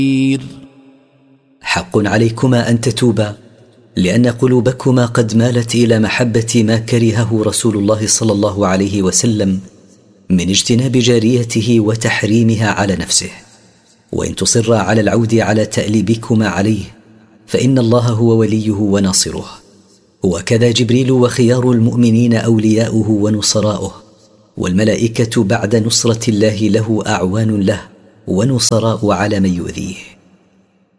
حق عليكما أن تتوبا، لأن قلوبكما قد مالت إلى محبة ما كرهه رسول الله صلى الله عليه وسلم من اجتناب جاريته وتحريمها على نفسه. وإن تصرا على العود على تأليبكما عليه فإن الله هو وليه وناصره، وكذا جبريل وخيار المؤمنين أولياؤه ونصراؤه، والملائكة بعد نصرة الله له أعوان له ونصراء على من يؤذيه.